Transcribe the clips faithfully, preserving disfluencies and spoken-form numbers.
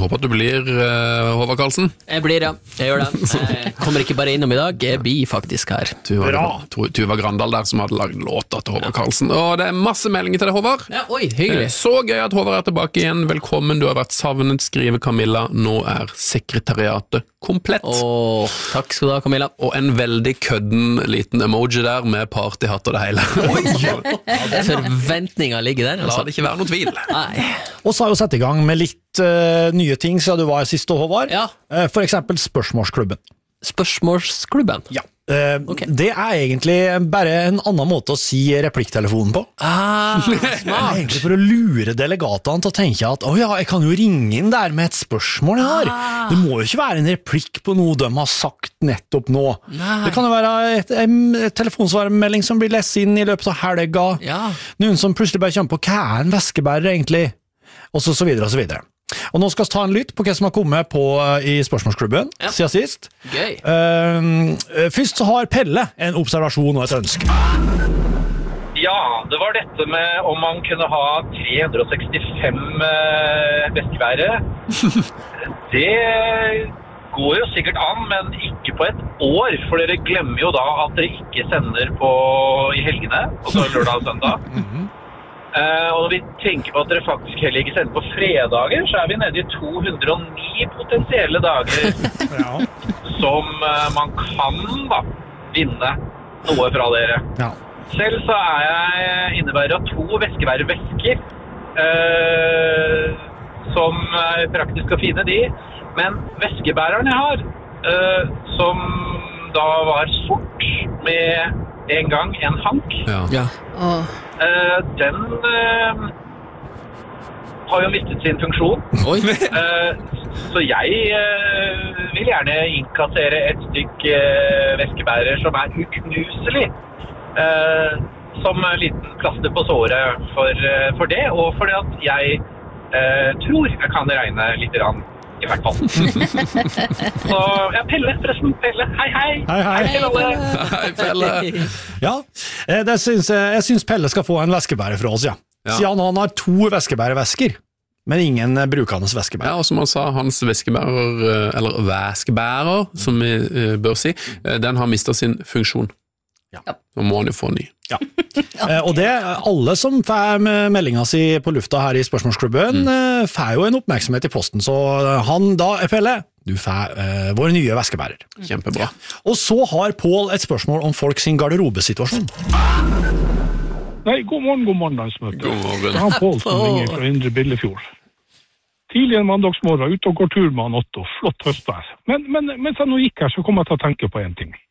håper at du blir, uh, Håvard Karlsen. Jeg blir, ja. Jeg gjør det. Jeg kommer ikke bare innom i dag, jeg blir faktisk her. Tuva, Tuva Grandal der som hadde laget låta til Håvard Karlsen. Og det er masse meldinger til deg, Håvard. Ja, oi, hyggelig. Så gøy at Håvard er tilbake igjen. Velkommen, du har vært savnet, skriver Camilla. Nå er sekretariatet komplett. Åh, takk skal du ha, Camilla. Og en veldig kødden liten emoji der med partyhatt og det hele. Oi! Forventninger ligger der. La det ikke være noe tvil. Nei. Og så har jo sett i gang med litt uh, nye ting siden du var siste, Håvard. Ja. Uh, for eksempel Spørsmålsklubben. Spørsmålsklubben? Ja. Uh, okay. Det er egentlig bare en annen måte å si replikktelefonen på. Ah, smart. Det er egentlig for å lure delegatene til å tenke at åja, jeg kan jo ringe inn der med et spørsmål jeg har. Ah. Det må jo ikke være en replikk på noe de har sagt nettopp nå. Nei. Det kan jo være et, en telefonsvarmelding som blir lest inn i løpet av helga. Ja. Noen som plutselig bare kommer på hva er en væskebærer egentlig? Og så, så videre og så videre. Og nå skal vi ta en lytt på hva som har kommet på i spørsmålsklubben ja. Siden sist. Gøy. Uh, først så har Pelle en observasjon og et ønske. Ja, det var dette med om man kunne ha tre hundre og sekstifem uh, væskebærere. Det går jo sikkert an, men ikke på et år, for dere glemmer jo da at dere ikke sender på i helgene, altså lørdag og søndag. Mhm. Uh, og når vi tenker på at dere faktisk heller ikke sender på fredager, så er vi nede i to hundre og ni potensielle dager ja. Som uh, man kan da vinne noe fra dere. Ja. Selv så er jeg innebærer av to væskebærervesker, uh, som er praktisk å finne de, men væskebæreren jeg har, uh, som da var sort med en gang en hank, ja. Ja. Uh, den uh, har jo mistet sin funksjon. Oi. uh, så jeg uh, vil gjerne innkassere et stykk uh, væskebærer som er uknuselig, uh, som en liten plaster på såret for, uh, for det, og fordi at jeg uh, tror jeg kan regne litt rann. I hvert fall. Så, ja, Pelle, forresten, Pelle. Hei, hei. Hei, hei. Hei, Pelle. Hei, Pelle. Ja, det synes, jeg synes Pelle skal få en væskebærer fra oss, ja. ja. Siden han har to væskebærervesker, men ingen brukende væskebærer. Ja, og som han sa, hans væskebærer, eller væskebærer, som vi bør si, den har mistet sin funksjon. Ja. Nå må han jo få ny. Ja. Og det, alle som får meldingen si på lufta her i spørsmålsklubben, mm. får jo en oppmerksomhet i posten, så han da, Pelle, du får uh, vår nye væskebærer. Kjempebra. Og så har Pål et spørsmål om folk sin garderobesituasjon. Nei, god morgen, god morgen, landsmøte. God morgen. Det er han Pål som ringer fra Indre Billefjord. Tidlig en mandagsmorgen, ute og går tur med han Otto, flott høstvær. Men, men mens jeg nå gikk her, så kom jeg til å tenke på en ting.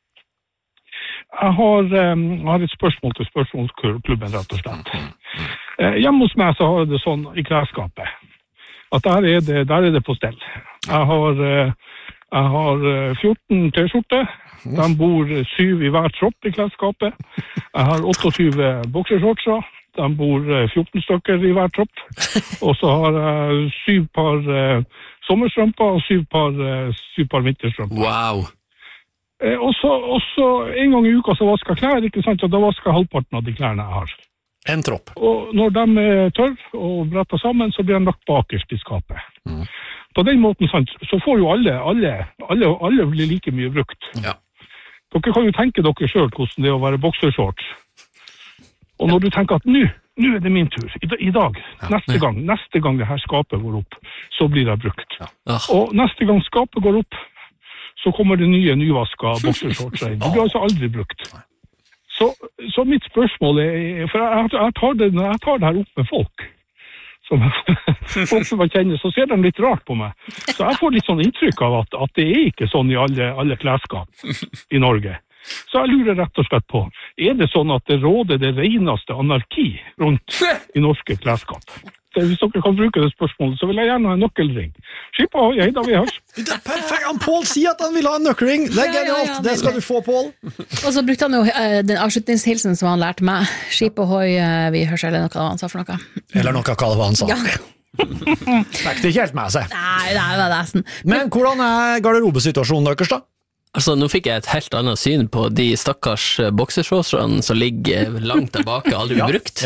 Jeg har, um, har et spørsmål til spørsmålsklubben, rett og slett. Uh, hjemme hos meg så har jeg det sånn i klesskapet, at der er det, der er det på stell. Jeg har, uh, jeg har fjorten T-skjorter, de bor syv i hver tropp i klesskapet. Jeg har åttiåtte boksershortser, de bor fjorten stykker i hver tropp. Og så har jeg syv par uh, sommerstrømper og syv par, uh, syv par vinterstrømper. Wow! Eh, og, så, og så en gang i uka så vasker jeg klær, ikke sant? Og da vasker jeg halvparten av de klærne jeg har. En tropp. Og når de er tørr og bretter sammen, så blir de lagt bakerst i skapet. Mm. På den måten sant, så får jo alle, alle, alle, alle blir like mye brukt. Ja. Dere kan jo tenke dere selv hvordan det er å være boksershorts. Og når du tenker at nå, nå er det min tur, i, i dag, ja. neste gang, neste gang det her skapet går opp, så blir det brukt. Ja. Ah. Og neste gang skapet går opp, så kommer det nye nyvaska boksershorts inn. Det blir altså aldri brukt. Så, så mitt spørsmål er, for jeg, jeg, tar det, når jeg tar det her opp med folk, som, folk som jeg kjenner, så ser de litt rart på meg. Så jeg får litt sånn inntrykk av at, at det er ikke sånn i alle, alle klesskap i Norge. Så jeg lurer rett og slett på, er det sånn at det råder det reneste anarki rundt i norske klesskap? Hvis dere kan bruke det spørsmålet, så vil jeg gjerne ha en nøkkelring. Skip av, jeg da vi hørs. Det er perfekt, han Pål sier at han vil ha en nøkkelring. Det er genialt, ja, ja, ja, det skal du få, Pål. Og så brukte han jo uh, den avslutningshilsen som han lærte meg. Skip ohoi, uh, vi hørs, eller noe han sa for noe. Eller noe hva det var han sa. Ja. Fikk det ikke helt med seg. Nei, det var nesten. Men hvordan er garderobesituasjonen deres da? Altså, nå fikk jeg et helt annet syn på de stakkars boksershortsene som ligger langt der bak, aldri ja, brukt. Ja.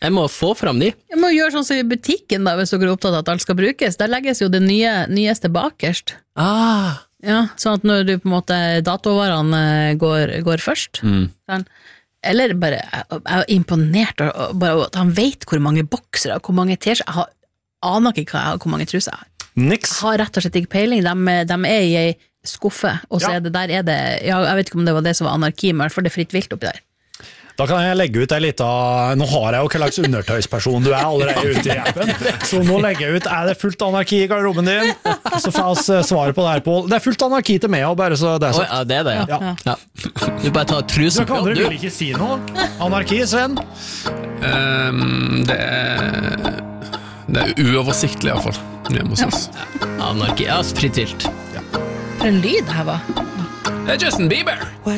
Jeg må få fram de. Jeg må gjøre sånn som i butikken da, hvis dere er opptatt av at alt skal brukes. Der legges jo det nye, nyeste bakerst. Ah. Ja, sånn at når du på en måte datovarene går, går først. Mm. Sånn. Eller bare, jeg er imponert over bare at han vet hvor mange boksere, hvor mange t-skjorter. Jeg har, aner ikke hva jeg har, hvor mange truser jeg har. Niks. Jeg har rett og slett ikke peiling. De, de er i ei skuffe, og så Ja. er det der er det, ja, jeg vet ikke om det var det som var anarki, men for det er fritt vilt oppi der. Da kan jeg legge ut ei lita. Nå har jeg jo ikke lagt undertøysperson, du er allerede ute i appen. Så nå legger jeg ut, er det fullt anarki i garderoben din? Så får jeg svaret på det her, Pål. Det er fullt anarki til meg, og bare så det er Oi, sagt. ja, det er det, ja. Ja. ja. Du bare tar trusen Dere andre vil ikke si noe? Anarki, Sven? Um, det er Det er uoversiktlig i hvert fall, hjemme hos oss. Anarki, ja, fritt vilt. For en lyd det her var. Det er Justin Bieber!